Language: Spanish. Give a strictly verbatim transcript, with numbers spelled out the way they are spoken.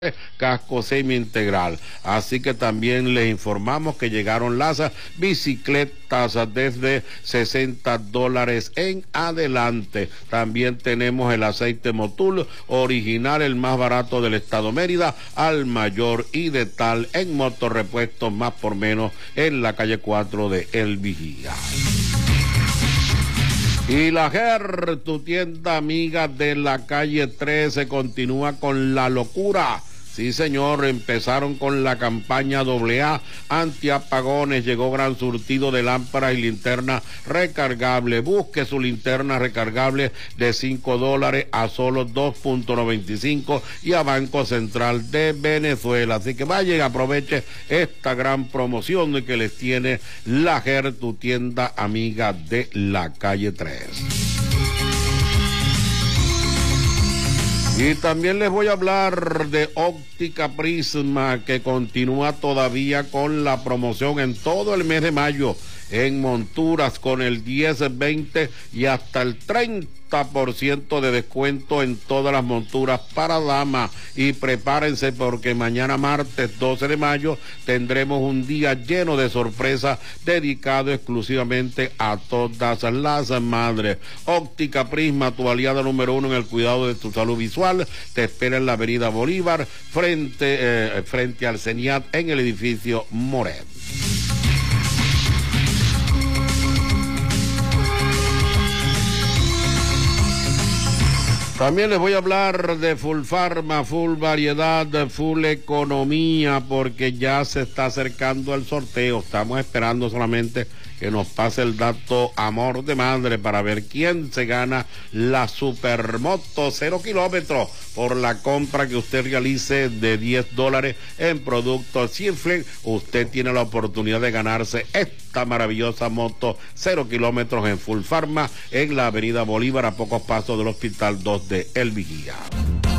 casco semi-integral. Así que también les informamos que llegaron las bicicletas desde sesenta dólares en adelante. También tenemos el aceite Motul original, el más barato del estado Mérida, al mayor y de tal en motorrepuestos más por menos en la calle cuatro de El Vigía. Y la G E R, tu tienda amiga de la calle trece, continúa con la locura. Sí, señor, empezaron con la campaña doble A antiapagones, llegó gran surtido de lámparas y linternas recargables. Busque su linterna recargable de cinco dólares a solo dos punto noventa y cinco y a Banco Central de Venezuela. Así que vaya y aproveche esta gran promoción que les tiene la G E R, tu tienda amiga de la calle tres. Y también les voy a hablar de Óptica Prisma, que continúa todavía con la promoción en todo el mes de mayo en monturas con el diez, veinte y hasta el treinta por ciento de descuento en todas las monturas para damas. Y prepárense porque mañana martes doce de mayo tendremos un día lleno de sorpresas dedicado exclusivamente a todas las madres. Óptica Prisma, tu aliada número uno en el cuidado de tu salud visual, te espera en la avenida Bolívar frente, eh, frente al CENIAT en el edificio Moret. También les voy a hablar de Full Pharma, full variedad, full economía, porque ya se está acercando el sorteo. Estamos esperando solamente que nos pase el dato amor de madre para ver quién se gana la Supermoto cero kilómetros por la compra que usted realice de diez dólares en productos Chiflen. Usted tiene la oportunidad de ganarse esta maravillosa moto cero kilómetros en Full Pharma en la avenida Bolívar a pocos pasos del Hospital dos de El Vigía.